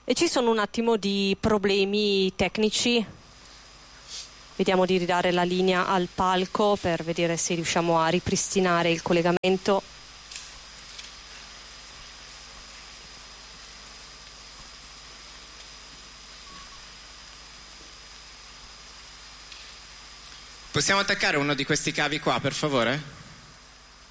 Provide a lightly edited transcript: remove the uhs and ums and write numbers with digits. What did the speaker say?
e ci sono un attimo di problemi tecnici. Vediamo di ridare la linea al palco per vedere se riusciamo a ripristinare il collegamento. Possiamo attaccare uno di questi cavi qua, per favore?